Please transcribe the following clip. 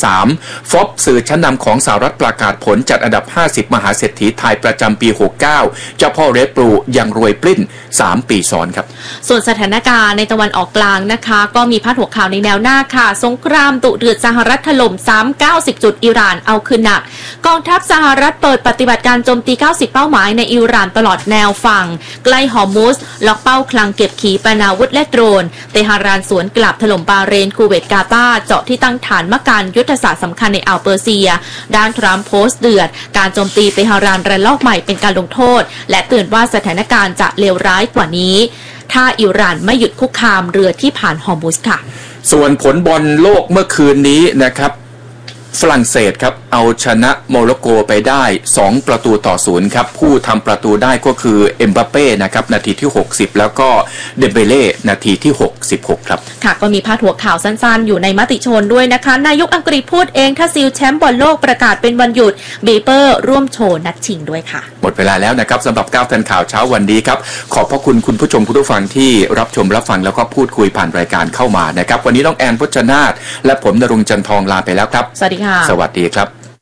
2023ฟอบสื่อชั้นนำของสหรัฐประกาศผลจัดอันดับ50มหาเศรษฐีไทยประจำปี69เจ้าพ่อเรดบลูยังรวยปลิ้น3ปีซ้อนครับส่วนสถานการณ์ในตะวันออกกลางนะคะก็มีพาดหัวข่าวในแนวหน้าค่ะสงครามดุเดือดสหรัฐถล่ม90 จุดอิหร่านเอาคืนหนักกองทัพสหรัฐเปิดปฏิบัติการโจมตี90เป้าหมายในอิหร่านตลอดแนวฝั่งใกล้ฮอร์มุซล็อกเป้าคลังเก็บขีปนาวุธและโดรนเตหะรานสวนกลับถล่มบาห์เรนคูเวตกาตาร์เจาะที่ตั้งฐานมะการยุทธศาสตร์สำคัญในอ่าวเปอร์เซียด้านทรัมป์โพสต์เดือดการโจมตีเตหะรานระลอกใหม่เป็นการลงโทษและเตือนว่าสถานการณ์จะเลวร้ายกว่านี้ถ้าอิหร่านไม่หยุดคุกคามเรือที่ผ่านฮอร์มุซค่ะส่วนผลบอลโลกเมื่อคืนนี้นะครับฝรั่งเศสครับเอาชนะโมร็อกโกไปได้2-0ครับผู้ทำประตูได้ก็คือเอ็มบัปเป้นะครับนาทีที่60แล้วก็เดมเบเล่นาทีที่66ครับค่ะก็มีพาดหัวข่าวสั้นๆอยู่ในมติชนด้วยนะคะนายกอังกฤษพูดเองถ้าซีลแชมป์บอลโลกประกาศเป็นวันหยุดบีเปอร์ร่วมโชว์นัดชิงด้วยค่ะหมดเวลาแล้วนะครับสำหรับ9ทันข่าวเช้าวันนี้ครับขอบพระคุณคุณผู้ชมผู้ฟังที่รับชมรับฟังแล้วก็พูดคุยผ่านรายการเข้ามานะครับวันนี้น้องแอนพจนาถและผมณรงค์จันทองลาไปแล้วครับสวัสดีค่ะสวัสดีครับ